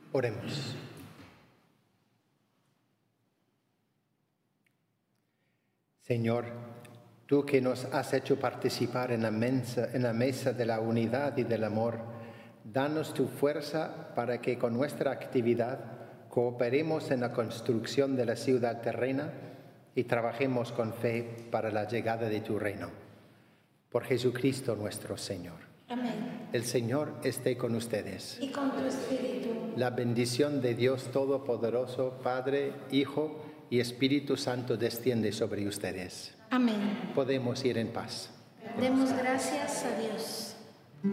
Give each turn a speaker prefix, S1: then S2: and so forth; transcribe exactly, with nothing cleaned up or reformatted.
S1: Oremos. Señor, tú que nos has hecho participar en la, mesa, en la mesa de la unidad y del amor, danos tu fuerza para que con nuestra actividad cooperemos en la construcción de la ciudad terrena y trabajemos con fe para la llegada de tu reino. Por Jesucristo nuestro Señor.
S2: Amén.
S1: El Señor esté con ustedes.
S2: Y con tu espíritu.
S1: La bendición de Dios Todopoderoso, Padre, Hijo y Espíritu Santo desciende sobre ustedes.
S2: Amén.
S1: Podemos ir en paz.
S2: Demos gracias a Dios.